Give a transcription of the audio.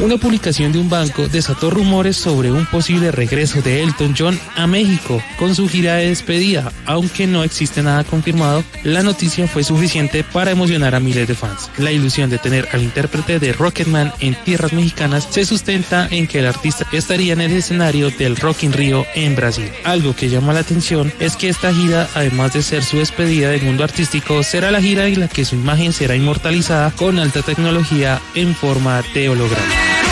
Una publicación de un banco desató rumores sobre un posible regreso de Elton John a México con su gira de despedida. Aunque no existe nada confirmado, la noticia fue suficiente para emocionar a miles de fans. La ilusión de tener al intérprete de Rocketman en tierras mexicanas se sustenta en que el artista estaría en el escenario del Rock in Rio en Brasil. Algo que llama la atención es que esta gira, además de ser su despedida del mundo artístico, será la gira en la que su imagen será inmortalizada con alta tecnología en forma de holograma.